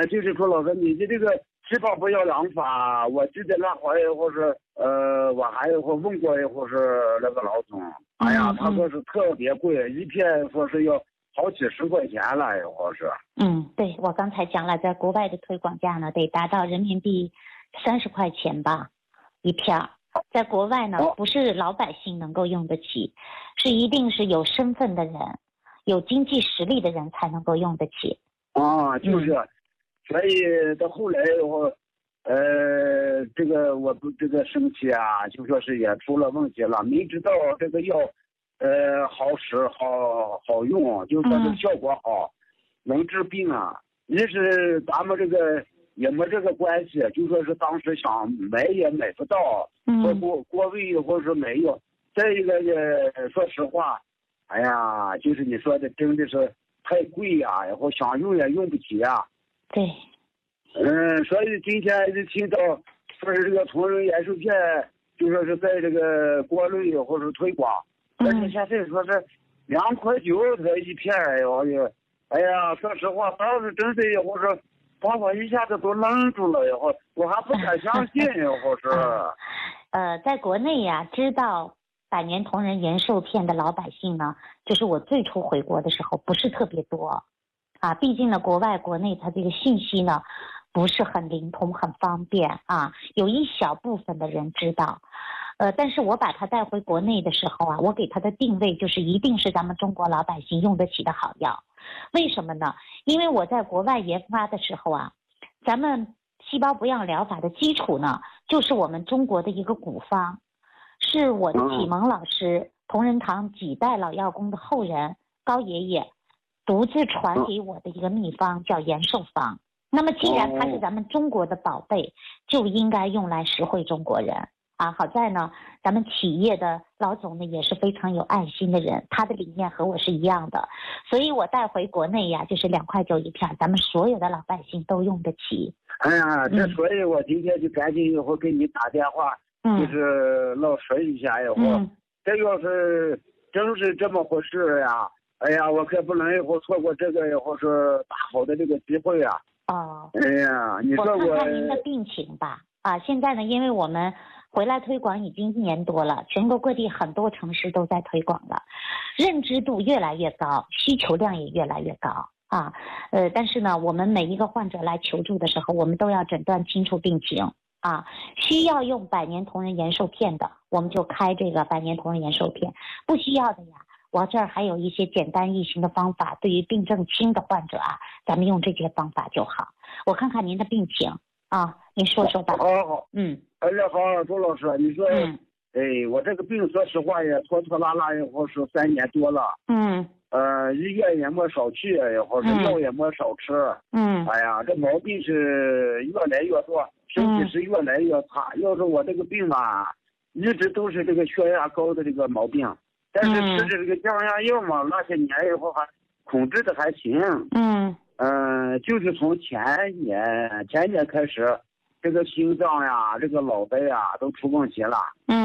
就是说老师，你的这个细胞不要疗法，我记得那会儿或是我还或问过或是那个老总，哎呀，他说是特别贵，一片说是要好几十块钱了，或是。 对，我刚才讲了，在国外的推广价呢，得达到人民币30块钱吧，一片。在国外呢，不是老百姓能够用得起，是一定是有身份的人、有经济实力的人才能够用得起。 就是，所以到后来我，这个我不这个身体啊，就说是也出了问题了，没知道这个药，好使好用，就说是效果好，能治病啊。一是咱们这个也没这个关系，就说是当时想买也买不到，国卫或是没有。再一个呢，说实话，哎呀，就是你说的真的是太贵呀，然后想用也用不起呀。 对。 所以今天就听到说是这个同仁延寿片，就说是在这个国内或者推广，但是现在说是2.9块才一片，哎呀，说实话，当时真的或者把我一下子都愣住了，我还不敢相信，或是。 在国内呀，知道百年同仁延寿片的老百姓呢，就是我最初回国的时候不是特别多，毕竟呢，国外国内它这个信息呢不是很灵通、很方便啊，有一小部分的人知道，但是我把它带回国内的时候啊，我给它的定位就是一定是咱们中国老百姓用得起的好药。为什么呢？因为我在国外研发的时候啊，咱们细胞不养疗法的基础呢，就是我们中国的一个古方，是我的启蒙老师同仁堂几代老药工的后人高爷爷独自传给我的一个秘方，叫延寿方。那么既然它是咱们中国的宝贝，就应该用来实惠中国人啊。好在呢，咱们企业的老总呢也是非常有爱心的人，他的理念和我是一样的，所以我带回国内呀，就是2.9块一片，咱们所有的老百姓都用得起。 哎呀，这所以我今天就赶紧以后给你打电话，就是老说一下以后，这要是真是这么回事呀，哎呀，我可不能以后错过这个以后是大好的这个机会啊。哎呀，你说我看看您的病情吧。现在呢，因为我们回来推广已经1年多了，全国各地很多城市都在推广了，认知度越来越高，需求量也越来越高但是呢，我们每一个患者来求助的时候，我们都要诊断清楚病情需要用百年同仁延寿片的，我们就开这个百年同仁延寿片；不需要的呀，我这儿还有一些简单易行的方法，对于病症轻的患者咱们用这些方法就好。我看看您的病情您说说吧。 好。哎呀，好，周老师，你说，我这个病说实话也拖拖拉拉以后是3年多了。医院也没少去，或者药也没少吃。哎呀，这毛病是越来越多，身体是越来越差。要是我这个病吧，一直都是这个血压高的这个毛病，但是吃着这个降压药嘛，那些年以后还控制的还行。就是从前年开始，这个心脏呀，这个脑袋呀都出问题了。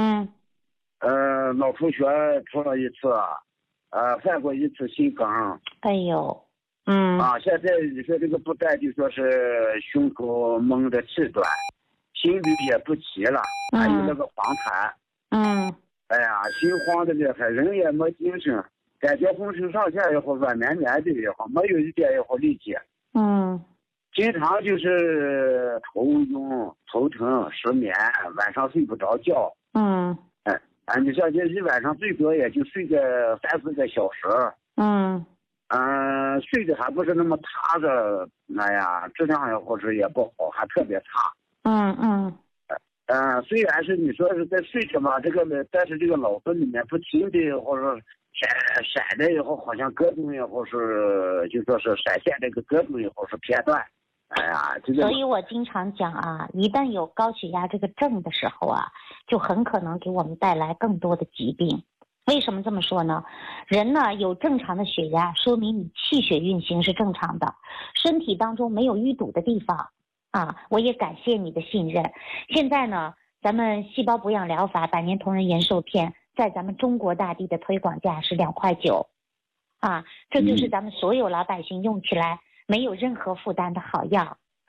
脑出血出了一次，犯过一次心梗。 哎呦。 现在你说这个不但就说是胸口闷着气短，心律也不齐了，还有那个黄痰。哎呀，心慌的厉害，人也没精神，感觉浑身上下以后软绵绵的也好，没有一点也好力气。经常就是头晕、头疼、失眠，晚上睡不着觉。你像这一晚上最多也就睡个3-4个小时。睡得还不是那么踏实，哎呀，质量也或者也不好，还特别差。虽然是你说是在睡着嘛，但是这个脑子里面不停的或者闪的以后，好像各种也或是就说是闪现这个各种也或是片段。哎呀， 所以我经常讲一旦有高血压这个症的时候就很可能给我们带来更多的疾病。为什么这么说呢？人呢有正常的血压，说明你气血运行是正常的，身体当中没有淤堵的地方我也感谢你的信任。现在呢，咱们细胞补养疗法百年同仁延寿片在咱们中国大地的推广价是2.9块这就是咱们所有老百姓用起来没有任何负担的好药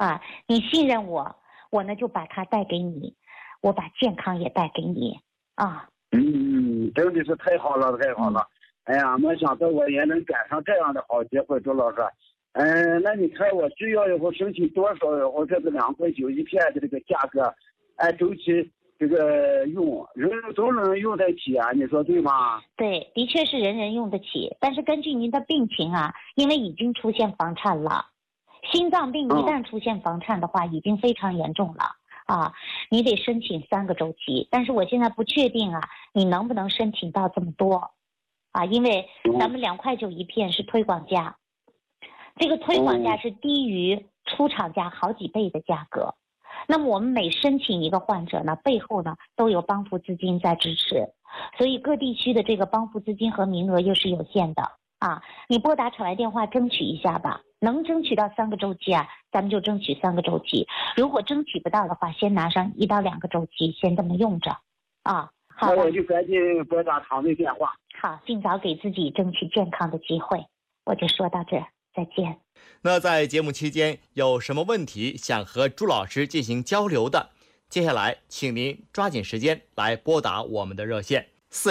啊，你信任我，我呢就把它带给你，我把健康也带给你啊。 真的是太好了，太好了。哎呀，没想到我也能赶上这样的好机会，周老师。那你看我需要以后申请多少以后这个2.9块一片的这个价格，按周期这个用，人人都能用得起啊，你说对吗？ 对，的确是人人用得起，但是根据您的病情啊，因为已经出现房颤了，心脏病一旦出现房颤的话，已经非常严重了啊，你得申请3个周期，但是我现在不确定啊，你能不能申请到这么多啊？因为咱们2.9块一片是推广价，这个推广价是低于出厂价好几倍的价格。那么我们每申请一个患者呢，背后呢都有帮扶资金在支持，所以各地区的这个帮扶资金和名额又是有限的啊。你拨打场外电话争取一下吧，能争取到3个周期啊，咱们就争取3个周期。如果争取不到的话，先拿上1到2个周期，先这么用着啊。好， 那我就赶紧拨打场内电话。 好，尽早给自己争取健康的机会。我就说到这儿，再见。 那在节目期间有什么问题想和朱老师进行交流的，接下来请您抓紧时间来拨打我们的热线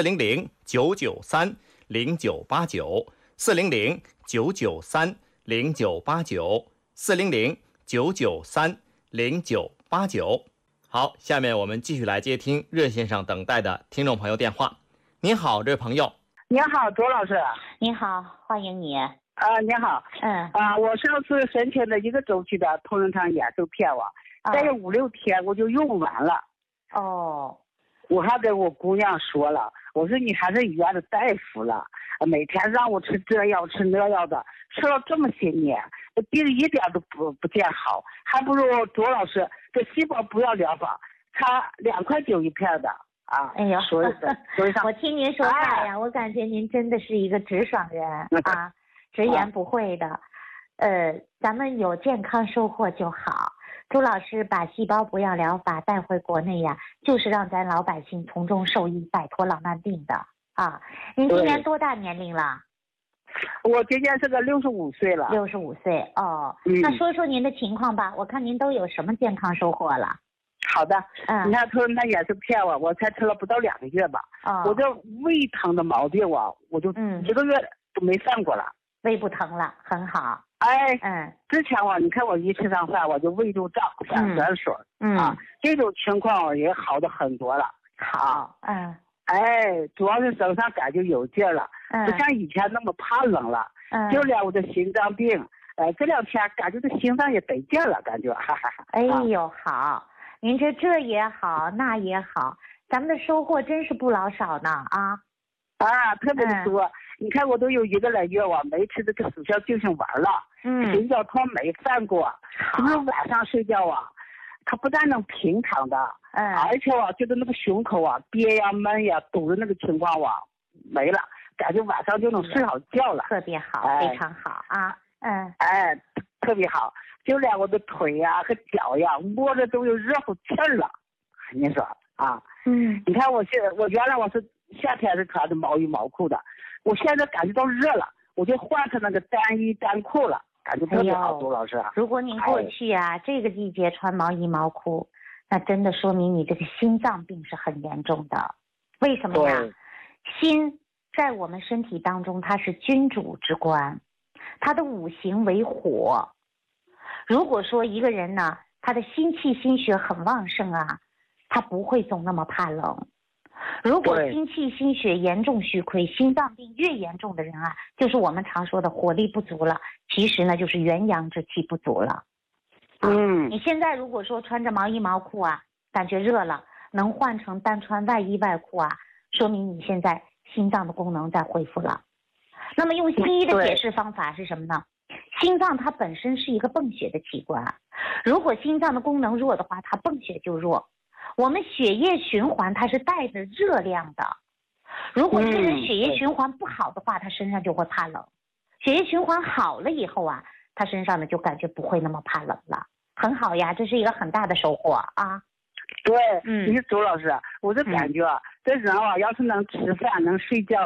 400-993-0989，400-993-0989。好，下面我们继续来接听热线上等待的听众朋友电话。您好，这位朋友。 您好，周老师。 你好，欢迎你。 你好。我上次申请的1个周期的同仁堂眼周片再有5、6天我就用完了。 哦。 我还跟我姑娘说了，我说你还是医院的大夫了，每天让我吃这药吃那药的，吃了这么些年，病一点都不见好，还不如周老师这细胞不要疗法，他2.9块一片的。 哎呦， 所以我听您说话呀，我感觉您真的是一个直爽人啊，直言不讳的。咱们有健康收获就好。朱老师把细胞不要疗法带回国内呀，就是让咱老百姓从中受益，摆脱老慢病的啊。您今年多大年龄了？ 我今年是个65岁了。 65岁哦。那说说您的情况吧，我看您都有什么健康收获了？ 好的，你看他那也是骗我才吃了不到2个月吧。我这胃疼的毛病我就1个月都没犯过了。 胃不疼了，很好。 之前你看我一吃上饭我就胃就胀，反酸水这种情况也好的很多了。 好， 主要是身上感觉有劲了，不像以前那么怕冷了。就连我的心脏病，这2天感觉这心脏也得劲了，感觉哎呦，好。您这也好，那也好，咱们的收获真是不老少呢特别的多。你看我都有1个来月没吃这个速效救心丸了，心绞痛没犯过，就是晚上睡觉它不但能平躺的，而且就是那个胸口憋呀闷呀堵的那个情况没了，感觉晚上就能睡好觉了。 特别好，非常好啊。 特别好。就连我的腿和脚摸着都有热乎气儿了。你说你看我原来我是夏天是穿的毛衣毛裤的，我现在感觉到热了，我就换成那个单衣单裤了，感觉特别好。周老师， 如果您过去这个季节穿毛衣毛裤，那真的说明你这个心脏病是很严重的。为什么呀？心在我们身体当中它是君主之官，它的五行为火。如果说一个人呢，他的心气心血很旺盛他不会总那么怕冷。如果心气心血严重虚亏，心脏病越严重的人就是我们常说的火力不足了，其实呢就是元阳之气不足了。你现在如果说穿着毛衣毛裤感觉热了，能换成单穿外衣外裤说明你现在心脏的功能在恢复了。那么用西医的解释方法是什么呢？心脏它本身是一个泵血的器官，如果心脏的功能弱的话，它泵血就弱。我们血液循环它是带着热量的，如果这个人血液循环不好的话，他身上就会怕冷。血液循环好了以后他身上呢就感觉不会那么怕冷了，很好呀，这是一个很大的收获对，你是周老师，我就感觉这人要是能吃饭能睡觉了，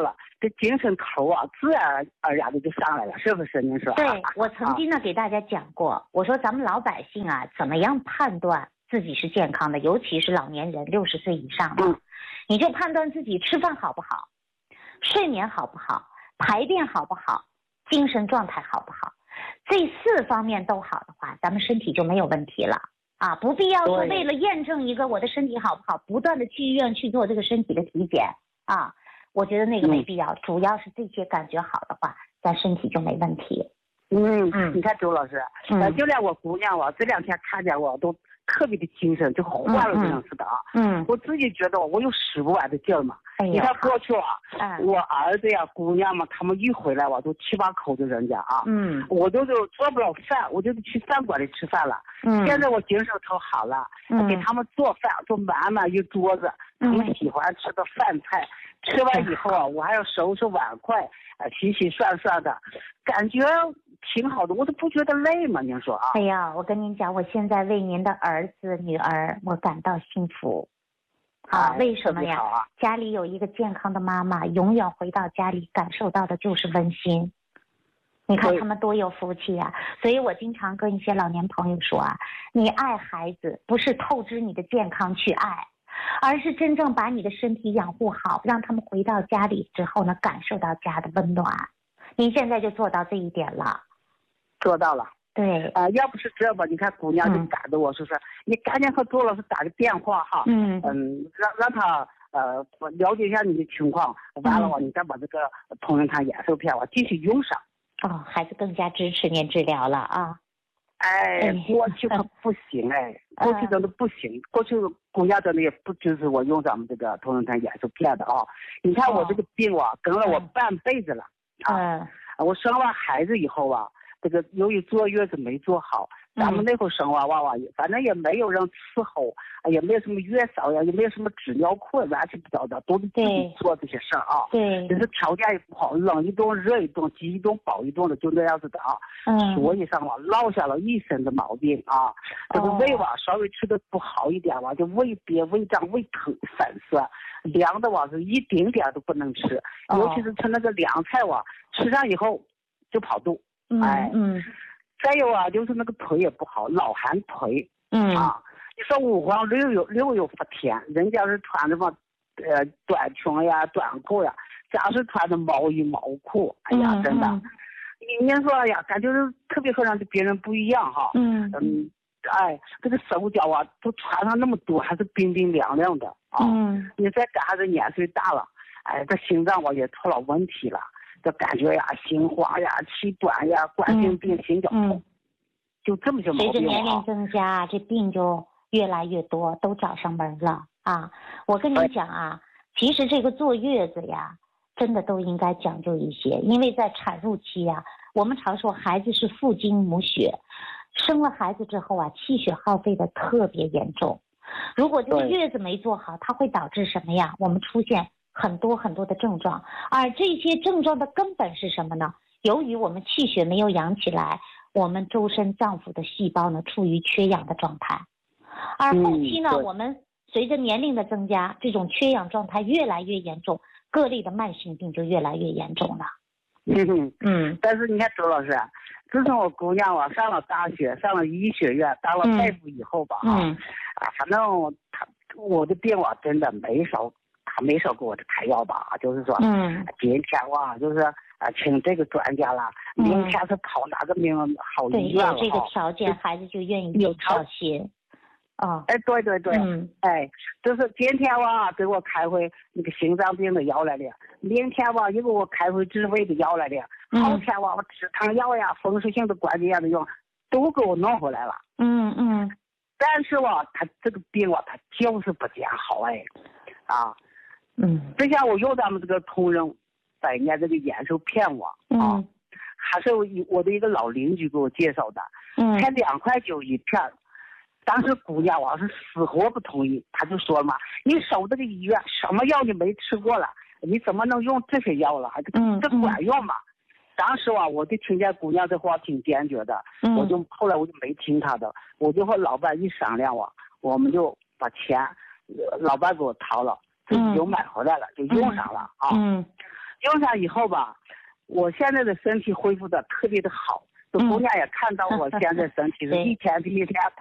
这精神头啊，自然而然的就上来了，是不是？您说？ 对，我曾经呢给大家讲过，我说咱们老百姓啊，怎么样判断自己是健康的，尤其是老年人60岁以上的，你就判断自己吃饭好不好，睡眠好不好，排便好不好，精神状态好不好，这4方面都好的话，咱们身体就没有问题了啊！不必要说为了验证一个我的身体好不好，不断的去医院去做这个身体的体检啊，我觉得那个没必要。主要是这些感觉好的话，咱身体就没问题。 你看周老师，就连我姑娘这2天看见我都特别的精神，就换了这样似的啊。我自己觉得我有使不完的劲儿嘛。你看过去我儿子呀、姑娘嘛，他们一回来都7、8口的人家啊。我都做不了饭，我就得去饭馆里吃饭了。现在我精神头好了，给他们做饭，做满满一桌子他们喜欢吃的饭菜。吃完以后我还要收拾碗筷，洗洗涮涮的，感觉挺好的，我都不觉得累嘛，您说啊？ 哎呀，我跟您讲，我现在为您的儿子女儿，我感到幸福。为什么呀？家里有一个健康的妈妈，永远回到家里感受到的就是温馨。你看他们多有福气啊！所以我经常跟一些老年朋友说啊，你爱孩子不是透支你的健康去爱，而是真正把你的身体养护好，让他们回到家里之后呢，感受到家的温暖。您现在就做到这一点了。 做到了。 对。 要不是这吧，你看姑娘就赶着我说你赶紧和周老师打个电话哈。让他了解一下你的情况，完了你再把这个同仁堂延寿片继续用上。 孩子更加支持您治疗了啊。 过去可不行过去真的不行，过去姑娘真的也不支持我用咱们这个同仁堂延寿片的啊。你看我这个病跟了我半辈子了我生完孩子以后这个由于坐月子没做好，咱们那会儿生完娃娃反正也没有人伺候，也没有什么月嫂呀，也没有什么纸尿裤，乱七八糟的，都是自己做这些事儿啊。 对， 就是条件也不好，冷一顿热一顿，饥一顿饱一顿的，就那样子的啊。所以上落下了一身的毛病啊。这个胃稍微吃的不好一点就胃憋、胃胀、胃疼、反酸，凉的是一丁点都不能吃，尤其是吃那个凉菜吃上以后就跑肚。再有就是那个腿也不好，老寒腿。你说五黄六有发甜，人家是穿着短裙呀、短裤呀，家是穿着毛衣毛裤。哎呀，真的，您说感觉是特别和别人不一样哈。这个手脚都穿上那么多，还是冰冰凉凉的你再赶上这年岁大了，这心脏也出了问题了。这感觉心慌呀、气短呀、冠心病、心绞痛，就这么些毛病。 随着年龄增加，这病就越来越多，都找上门了啊！我跟你讲其实这个坐月子呀，真的都应该讲究一些，因为在产褥期我们常说孩子是父精母血，生了孩子之后气血耗费的特别严重。如果这个月子没做好，它会导致什么呀？我们出现很多很多的症状，而这些症状的根本是什么呢？由于我们气血没有养起来，我们周身脏腑的细胞呢处于缺氧的状态，而后期呢我们随着年龄的增加，这种缺氧状态越来越严重，各类的慢性病就越来越严重了。 但是你看周老师，自从我姑娘上了大学，上了医学院，当了大夫以后反正我的病真的他没少给我开药就是说今天就是请这个专家了，明天是跑哪个好医院了。 有这个条件，孩子就愿意去操心。 对，就是今天给我开回那个心脏病的药来了，明天又给我开回治胃的药来了，后天我止疼药呀、风湿性的关节炎的药都给我弄回来了。但是他这个病他就是不见好就像我用咱们这个同仁100年这个延寿片还是我的一个老邻居给我介绍的，才2块9一片。当时姑娘是死活不同意，他就说嘛，你守这个医院什么药你没吃过了，你怎么能用这些药了？这管用吗？当时我就听见姑娘这话挺坚决的，后来我就没听她的，我就和老伴一商量我们就把钱老伴给我掏了，就买回来了，就用上了用上以后吧，我现在的身体恢复的特别的好。姑娘也看到我现在身体是一天比一天